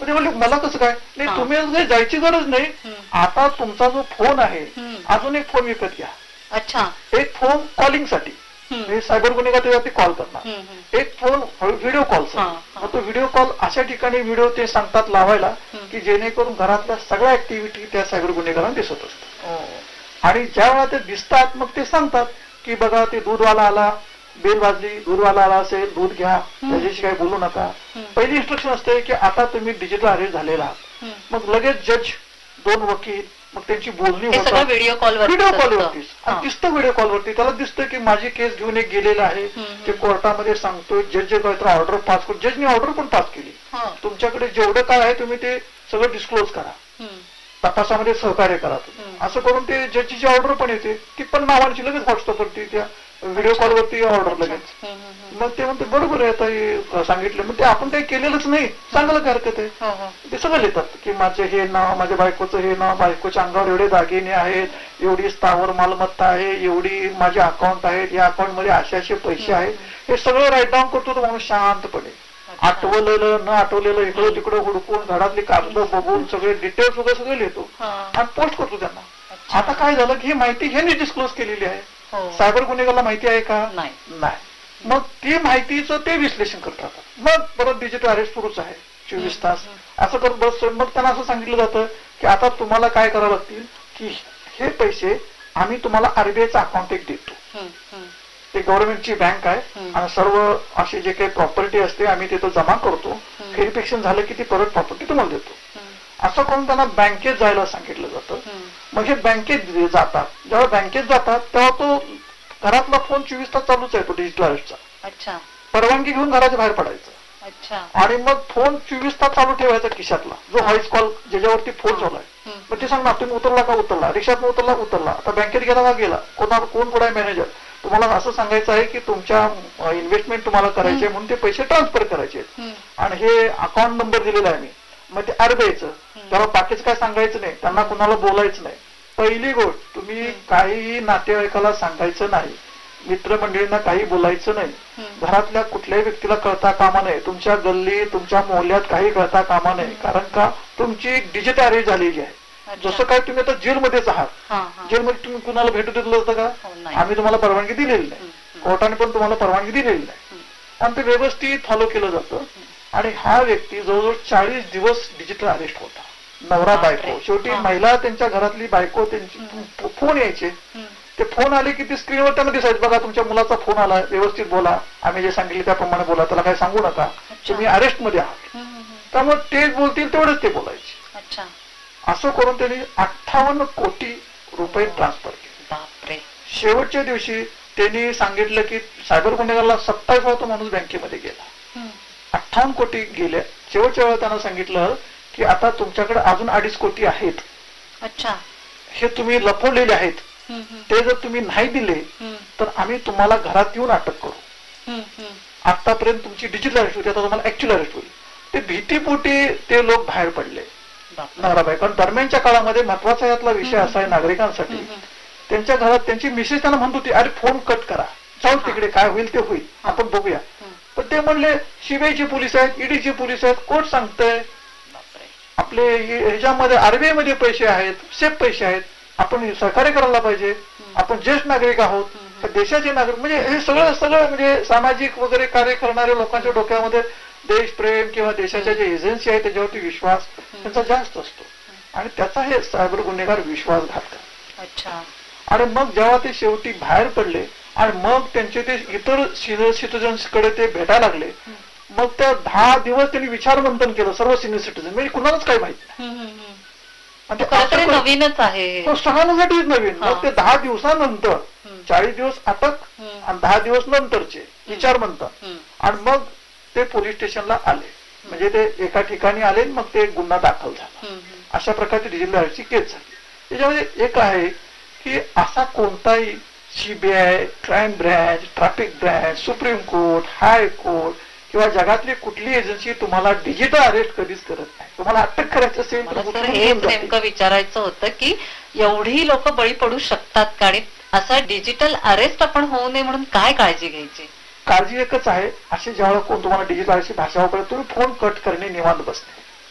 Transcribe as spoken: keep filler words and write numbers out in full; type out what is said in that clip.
ते म्हणले मला कसं काय, नाही तुम्ही जायची गरज नाही, आता तुमचा जो फोन आहे अजून एक फोन विकत घ्या. अच्छा. एक फोन कॉलिंग साठी, सायबर गुन्हेगार त्याच्यावरती कॉल करणार, एक फोन व्हिडिओ कॉलचा. तो व्हिडिओ कॉल अशा ठिकाणी व्हिडिओ ते सांगतात लावायला की जेणेकरून घरातल्या सगळ्या ऍक्टिव्हिटी त्या सायबर गुन्हेगारांना दिसत असतात. आणि ज्या वेळा ते दिसतात मग ते सांगतात की बघा ते दूधवाला आला, बेल वाजली, दूधवाला आला असेल, दूध घ्या, त्याच्याशी काही बोलू नका. पहिली इन्स्ट्रक्शन असते की आता तुम्ही डिजिटल अरेस्ट झालेला आहात. मग लगेच जज, दोन वकील, मग त्यांची बोलणी होतात व्हिडिओ कॉलवर, व्हिडिओ कॉलवरतीच. दिसतं व्हिडिओ कॉलवरती, त्याला दिसतं की माझी केस घेऊन एक गेलेला आहे, ते कोर्टामध्ये सांगतोय, जज काहीतरी ऑर्डर पास करू, जजनी ऑर्डर पण पास केली, तुमच्याकडे जेवढं काय आहे तुम्ही ते सगळं डिस्क्लोज करा, तपासामध्ये सहकार्य करा. असं करून ते जजची ऑर्डर पण येते, ती पण नावांची लगेच व्हॉट्सअपवरती त्या व्हिडिओ कॉलवरती ऑर्डर लगेच. मग ते म्हणते बरोबर आहे, आता सांगितलं, मग ते आपण काही केलेलंच नाही, सांगायला काय हरकत आहे. ते सगळं लिहितात की माझे हे नाव, माझ्या बायकोचं हे नाव, बायकोच्या अंगावर एवढे दागिने आहेत, एवढी स्थावर मालमत्ता आहे, एवढी माझे अकाउंट आहेत, या अकाउंट मध्ये असे असे पैसे आहेत, हे सगळं राईट डाऊन करतो तो माणूस शांतपणे. आठवलेलं न आठवलेलं इकडं तिकडं हुडकून घरातली कागद बघून सगळे डिटेल्स वगैरे सगळे लिहितो आणि पोस्ट करतो त्यांना. आता काय झालं की ही माहिती ह्यांनी डिस्क्लोज केलेली आहे, सायबर गुन्हेगाराला माहिती आहे का, नाही. मग ती माहितीचं ते विश्लेषण करतात. मग परत डिजिटल अरेस्ट सुरूच आहे चोवीस तास असं करत बस. मग त्यांना असं सांगितलं जातं की आता तुम्हाला काय करावं लागतील की हे पैसे आम्ही तुम्हाला आरबीआयचा अकाउंट एक देतो, ते गव्हर्नमेंटची बँक आहे आणि सर्व अशी जे काही प्रॉपर्टी असते आम्ही तिथं जमा करतो, व्हेरिफिकेशन झालं की ती परत प्रॉपर्टी तुम्हाला देतो. असं करून त्यांना बँकेत जायला सांगितलं जातं. मग हे बँकेत जातात, जेव्हा बँकेत जातात तेव्हा तो घरातला फोन चोवीस तास चालूच आहे, तो डिजिटल अरेस्टचा. परवानगी घेऊन घराच्या बाहेर पडायचं आणि मग फोन चोवीस तास चालू ठेवायचा खिशातला, जो व्हॉइस कॉल ज्याच्यावरती फोन चालू आहे. मग ते सांगणार तुम्ही उतरला का, उतरला, रिक्षात उतरला, उतरला, आता बँकेत गेला का, गेला, कोणाला कोण पुढे मॅनेजर, तुम्हाला असं सांगायचं आहे की तुमच्या इन्व्हेस्टमेंट तुम्हाला करायचे म्हणून ते पैसे ट्रान्सफर करायचे आणि हे अकाउंट नंबर दिलेला आहे मी. मग ते आरबीआयचं, त्याला बाकीचं काय सांगायचं नाही, त्यांना कुणाला बोलायचं नाही. पहिली गोष्ट, तुम्ही काहीही नातेवाईकाला सांगायचं नाही, मित्रमंडळींना काही बोलायचं नाही, घरातल्या कुठल्याही व्यक्तीला कळता कामा नये, तुमच्या गल्ली तुमच्या मोहल्ल्यात काही कळता कामा नये. कारण का तुमची डिजिटल अरेस्ट झालेली आहे. जसं काय तुम्ही आता जेलमध्येच आहात, जेलमध्ये तुम्ही कुणाला भेटू दिलं होतं का, आम्ही तुम्हाला परवानगी दिलेली नाही, कोर्टाने पण तुम्हाला परवानगी दिलेली नाही, आणि ते व्यवस्थित फॉलो केलं जातं. आणि हा व्यक्ती जवळजवळ चाळीस दिवस डिजिटल अरेस्ट होता, नवरा बायको. शेवटी महिला त्यांच्या घरातली बायको त्यांची फोन यायचे, ते फोन आले की ती स्क्रीनवर त्यांना दिसायचं, बघा तुमच्या मुलाचा फोन आला, व्यवस्थित बोला, आम्ही जे सांगितले त्याप्रमाणे बोला, त्याला काही सांगू नका, तुम्ही अरेस्ट मध्ये आहात. त्यामुळे ते बोलतील तेवढेच ते बोलायचे. असं करून त्यांनी अठ्ठावन्न कोटी रुपये ट्रान्सफर केले. शेवटच्या दिवशी त्यांनी सांगितलं की सायबर गुन्हेगाराला सत्तावीस तो माणूस बँकेमध्ये गेला, अठ्ठावन्न कोटी गेले. शेवटच्या वेळेला त्यांना सांगितलं की आता तुमच्याकडे अजून अडीच कोटी आहेत, हे तुम्ही लपवलेले आहेत, ते जर तुम्ही नाही दिले तर आम्ही तुम्हाला घरात येऊन अटक करू. आतापर्यंत तुमची डिजिटल अरेस्ट होती, आता तुम्हाला ऍक्च्युअल अरेस्ट होईल. ते भीतीपोटी ते लोक बाहेर पडले, नवरा बायको. कारण दरम्यानच्या काळामध्ये महत्वाचा यातला विषय असा आहे नागरिकांसाठी, त्यांच्या घरात त्यांची मिसेस त्यांना म्हणत होती अरे फोन कट करा, जाऊ तिकडे, काय होईल ते होईल, आपण बघूया. पण ते म्हणले सीबीआयचे पोलीस आहेत, ईडीचे पोलीस आहेत, कोर्ट सांगतंय आपले ह्याच्यामध्ये आरबीआय मध्ये पैसे आहेत, सेफ पैसे आहेत, आपण सहकार्य करायला पाहिजे, आपण ज्येष्ठ नागरिक आहोत, देशाचे नागरिक. म्हणजे हे सगळं सगळं म्हणजे सामाजिक वगैरे कार्य करणाऱ्या लोकांच्या डोक्यामध्ये देशप्रेम किंवा देशाच्या जे एजन्सी आहे त्याच्यावरती विश्वास त्यांचा जास्त असतो आणि त्याचा हे सायबर गुन्हेगार विश्वासघात करतात. आणि मग जेव्हा ते शेवटी बाहेर पडले आणि मग त्यांचे ते इतर सिनियर सिटीजन्स कडे ते भेटायला लागले, मग त्या दहा दिवस त्यांनी विचारमंथन केलं सर्व सिनियर सिटीजन, म्हणजे कुणालाच काही माहिती नाही, नवीनच आहे, सगळ्यांसाठीच नवीन. मग ते दहा दिवसानंतर चाळीस दिवस अटक आणि दहा दिवस नंतरचे विचारमंथन, आणि मग ते पोलीस स्टेशनला आले, म्हणजे ते एका ठिकाणी आले, मग ते गुन्हा दाखल झाला. अशा प्रकारची डिजिटल अरेस्टची केस झाली. त्याच्यामध्ये एक आहे की असा कोणताही CBI, crime branch, traffic branch, supreme court, high court किंवा जगातली कुठली एजन्सी तुम्हाला डिजिटल अरेस्ट कधीच करत नाही. तुम्हाला अटक करायचं असेल तर हे नेमकं विचारायचं होतं की एवढी लोक बळी पडू शकतात का, आणि असा डिजिटल अरेस्ट आपण होऊ नये म्हणून काय काळजी घ्यायची? काळजी एकच आहे, अशी ज्यावेळेला कोण तुम्हाला डिजिटल अरेस्टची भाषा वापरत तुम्ही फोन कट करणे, निवांत बसणे.